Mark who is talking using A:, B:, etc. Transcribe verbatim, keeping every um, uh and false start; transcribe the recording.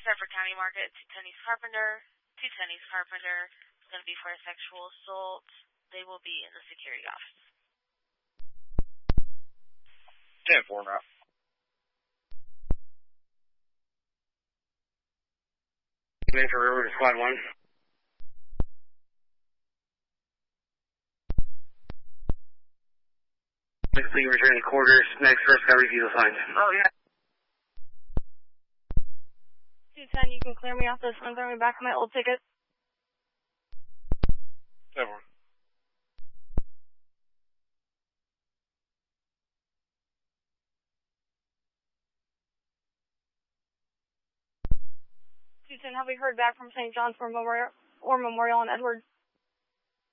A: Hartford County Market, two ten East Carpenter. two ten East Carpenter. It's going to be for a sexual assault. They will be in the security office.
B: ten four route.
C: Metro River to Squad one. Next thing, return to quarters. Next, first got review assigned.
D: Oh, yeah.
E: two ten, you can clear me off this one, throw me back on my old ticket.
B: ten four.
E: two ten, have we heard back from Saint John's for Memorial, or Memorial on Edward?